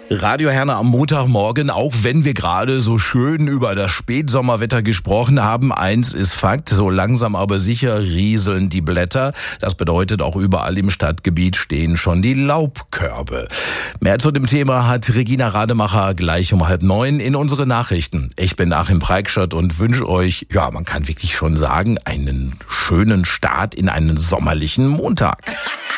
Radio Herne am Montagmorgen, auch wenn wir gerade so schön über das Spätsommerwetter gesprochen haben, eins ist Fakt, so langsam aber sicher rieseln die Blätter. Das bedeutet, auch überall im Stadtgebiet stehen schon die Laubkörbe. Mehr zu dem Thema hat Regina Rademacher gleich um 8:30 in unsere Nachrichten. Ich bin Achim Preikschat und wünsche euch, ja, man kann wirklich schon sagen, einen schönen Start in einen sommerlichen Montag.